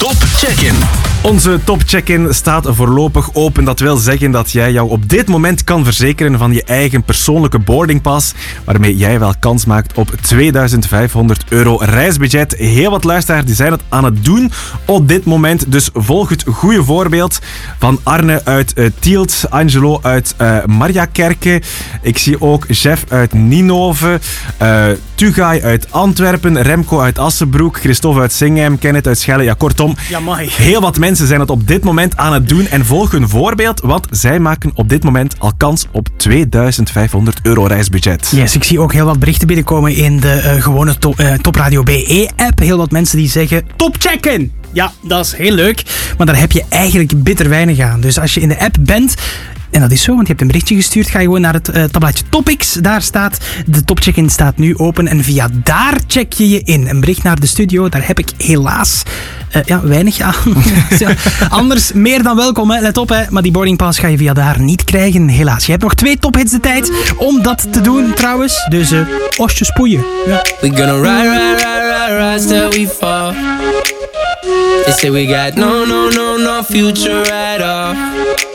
Top Check-in. Onze Top Check-in staat voorlopig open. Dat wil zeggen dat jij jou op dit moment kan verzekeren van je eigen persoonlijke boardingpas, waarmee jij wel kans maakt op €2500 reisbudget. Heel wat luisteraars die zijn het aan het doen op dit moment. Dus volg het goede voorbeeld van Arne uit Tielt, Angelo uit Mariakerke. Ik zie ook Jeff uit Ninove, Tugay uit Antwerpen, Remco uit Assenbroek, Christophe uit Singhem, Kenneth uit Schelle. Ja, kortom, heel wat mensen zijn het op dit moment aan het doen en volg hun voorbeeld, want zij maken op dit moment al kans op €2500 reisbudget. Yes, ik zie ook heel wat berichten binnenkomen in de gewone Top Radio BE-app. Heel wat mensen die zeggen, top checken! Ja, dat is heel leuk, maar daar heb je eigenlijk bitter weinig aan. Dus als je in de app bent, en dat is zo, want je hebt een berichtje gestuurd, ga je gewoon naar het tabbladje Topics. Daar staat, de Top Check-in staat nu open en via daar check je je in. Een bericht naar de studio, daar heb ik helaas weinig aan. Ja, anders meer dan welkom, hè. Let op, hè. Maar die boardingpass ga je via daar niet krijgen, helaas. Je hebt nog 2 tophits de tijd om dat te doen, trouwens. Dus osje spoeien. Ja. We gonna ride till we fall. They say we got no future at all.